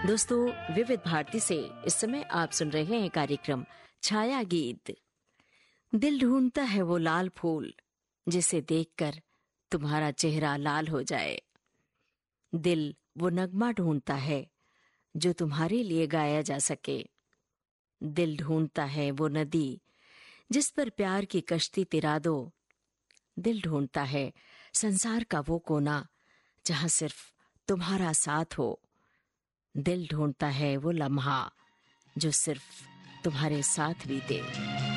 दोस्तों, विविध भारती से इस समय आप सुन रहे हैं कार्यक्रम छाया गीत। दिल ढूंढता है वो लाल फूल जिसे देखकर तुम्हारा चेहरा लाल हो जाए। दिल वो नगमा ढूंढता है जो तुम्हारे लिए गाया जा सके। दिल ढूंढता है वो नदी जिस पर प्यार की कश्ती तिरा दो। दिल ढूंढता है संसार का वो कोना जहां सिर्फ तुम्हारा साथ हो। दिल ढूंढता है वो लम्हा जो सिर्फ तुम्हारे साथ बीते।